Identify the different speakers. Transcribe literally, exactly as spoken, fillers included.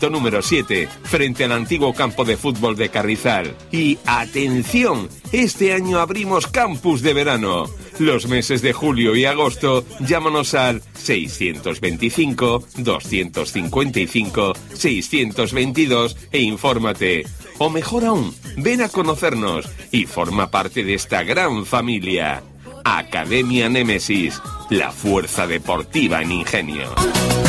Speaker 1: número siete, frente al antiguo campo de fútbol de Carrizal. Y ¡atención! Este año abrimos campus de verano. Los meses de julio y agosto, llámanos al seiscientos veinticinco, doscientos cincuenta y cinco, seiscientos veintidós e infórmate. O mejor aún, ven a conocernos y forma parte de esta gran familia. Academia Némesis, la fuerza deportiva en Ingenio.